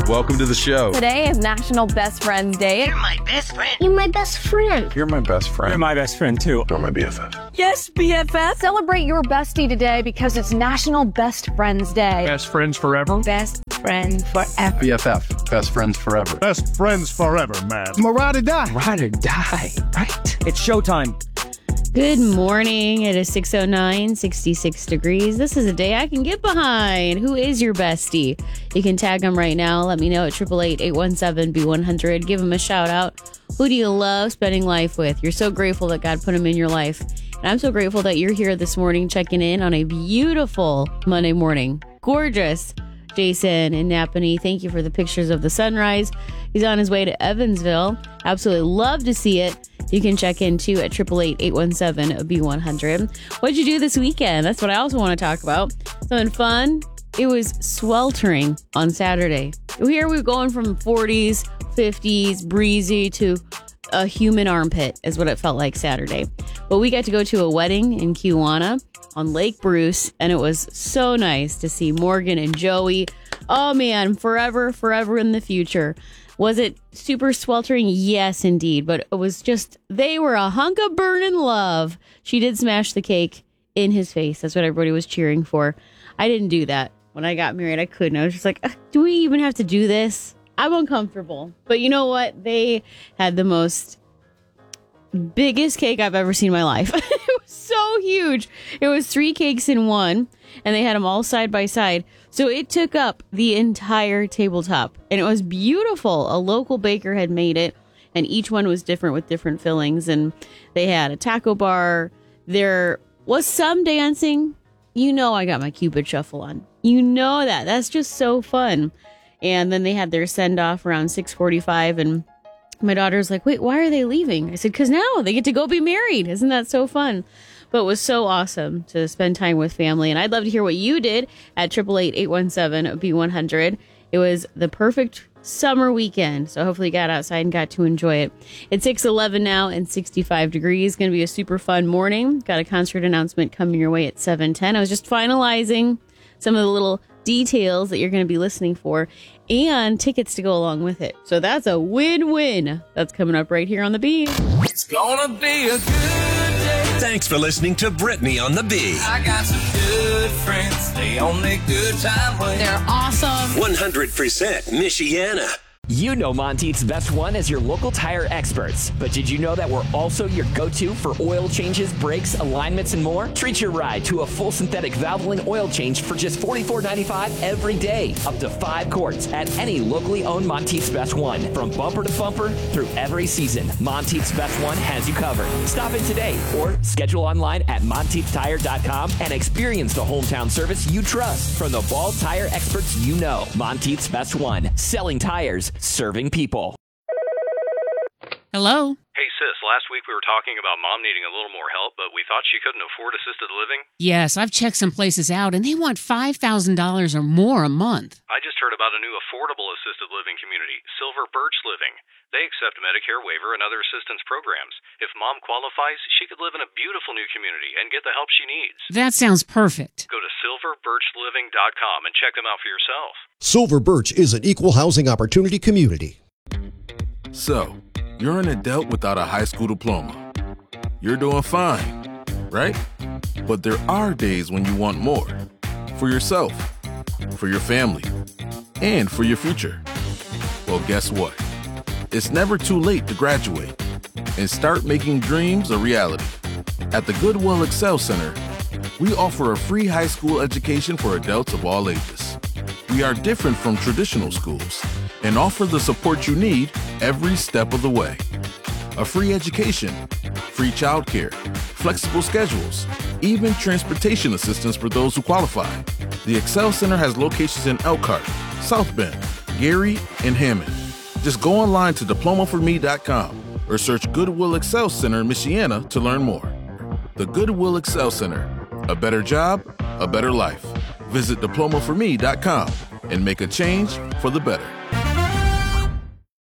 Welcome to the show. Today is National Best Friends Day. You're my best friend. You're my best friend. You're my best friend. You're my best friend, too. You're my BFF. Yes, BFF. Celebrate your bestie today because it's National Best Friends Day. Best friends forever. Best friend forever. BFF. Best friends forever. Best friends forever, man. Ride or die. Ride or die, right? It's showtime. Good morning. It is 6:09, 66 degrees. This is a day I can get behind. Who is your bestie? You can tag them right now. Let me know at 888-817-B100. Give them a shout out. Who do you love spending life with? You're so grateful that God put them in your life. And I'm so grateful that you're here this morning checking in on a beautiful Monday morning. Gorgeous. Jason in Napanee, thank you for the pictures of the sunrise. He's on his way to Evansville. Absolutely love to see it. You can check in too at 888-817-B100. What'd you do this weekend? That's what I also want to talk about. Something fun. It was sweltering on Saturday. Here we're going from 40s, 50s, breezy to a human armpit is what it felt like Saturday. But we got to go to a wedding in Kewanna on Lake Bruce, and it was so nice to see Morgan and Joey. Oh man, forever in the future. Was it super sweltering? Yes, indeed. But it was just, they were a hunk of burning love. She did smash the cake in his face. That's what everybody was cheering for. I didn't do that. When I got married, I couldn't. I was just like, do we even have to do this? I'm uncomfortable. But you know what? They had the biggest cake I've ever seen in my life. It was so huge. It was 3 cakes in one, and they had them all side by side. So it took up the entire tabletop, and it was beautiful. A local baker had made it, and each one was different with different fillings, and they had a taco bar. There was some dancing. You know I got my Cupid Shuffle on. You know that. That's just so fun. And then they had their send-off around 6:45, and my daughter's like, wait, why are they leaving? I said, because now they get to go be married. Isn't that so fun? But it was so awesome to spend time with family. And I'd love to hear what you did at 888-817-B100. It was the perfect summer weekend. So hopefully you got outside and got to enjoy it. It's 6:11 now and 65 degrees. Going to be a super fun morning. Got a concert announcement coming your way at 7:10. I was just finalizing some of the little details that you're going to be listening for and tickets to go along with it. So that's a win-win. That's coming up right here on The Bee. It's gonna be a good day. Thanks for listening to Brittany on The Bee. I got some good friends. They only good time with. They're awesome. 100% Michiana. You know Monteith's Best One as your local tire experts. But did you know that we're also your go-to for oil changes, brakes, alignments, and more? Treat your ride to a full synthetic Valvoline oil change for just $44.95 every day. Up to 5 quarts at any locally owned Monteith's Best One. From bumper to bumper through every season, Monteith's Best One has you covered. Stop in today or schedule online at MonteithTire.com and experience the hometown service you trust from the Ball tire experts you know. Monteith's Best One. Selling tires. Serving people. Hello? Hey, sis, last week we were talking about Mom needing a little more help, but we thought she couldn't afford assisted living. Yes, I've checked some places out, and they want $5,000 or more a month. I just heard about a new affordable assisted living community, Silver Birch Living. They accept Medicare waiver and other assistance programs. If Mom qualifies, she could live in a beautiful new community and get the help she needs. That sounds perfect. Go to silverbirchliving.com and check them out for yourself. Silver Birch is an equal housing opportunity community. So, you're an adult without a high school diploma. You're doing fine, right? But there are days when you want more. For yourself, for your family, and for your future. Well, guess what? It's never too late to graduate and start making dreams a reality. At the Goodwill Excel Center, we offer a free high school education for adults of all ages. We are different from traditional schools and offer the support you need every step of the way. A free education, free childcare, flexible schedules, even transportation assistance for those who qualify. The Excel Center has locations in Elkhart, South Bend, Gary, and Hammond. Just go online to diplomaforme.com or search Goodwill Excel Center Michiana to learn more. The Goodwill Excel Center. A better job, a better life. Visit diplomaforme.com and make a change for the better.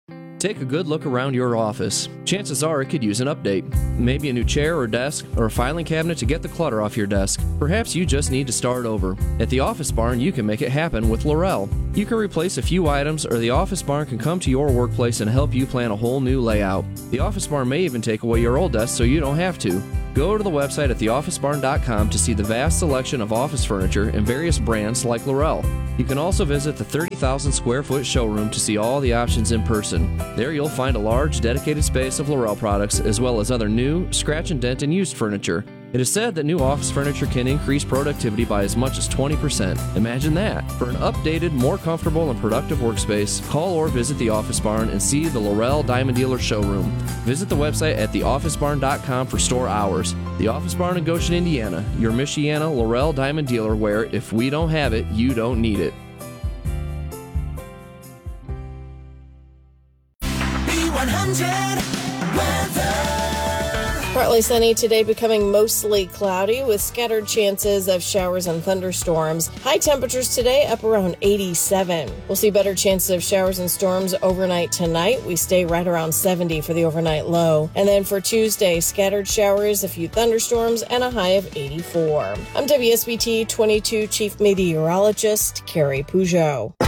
Take a good look around your office. Chances are it could use an update. Maybe a new chair or desk, or a filing cabinet to get the clutter off your desk. Perhaps you just need to start over. At the Office Barn, you can make it happen with Laurel. You can replace a few items, or the Office Barn can come to your workplace and help you plan a whole new layout. The Office Barn may even take away your old desk so you don't have to. Go to the website at theofficebarn.com to see the vast selection of office furniture and various brands like Laurel. You can also visit the 30,000 square foot showroom to see all the options in person. There you'll find a large dedicated space of Laurel products as well as other new, scratch and dent and used furniture. It is said that new office furniture can increase productivity by as much as 20%. Imagine that. For an updated, more comfortable and productive workspace, call or visit the Office Barn and see the Laurel Diamond Dealer showroom. Visit the website at theofficebarn.com for store hours. The Office Barn in Goshen, Indiana, your Michiana Laurel Diamond Dealer where if we don't have it, you don't need it. B100 weather. Partly sunny today, becoming mostly cloudy with scattered chances of showers and thunderstorms. High temperatures today up around 87. We'll see better chances of showers and storms overnight tonight. We stay right around 70 for the overnight low. And then for Tuesday, scattered showers, a few thunderstorms, and a high of 84. I'm WSBT 22 Chief Meteorologist Carrie Peugeot.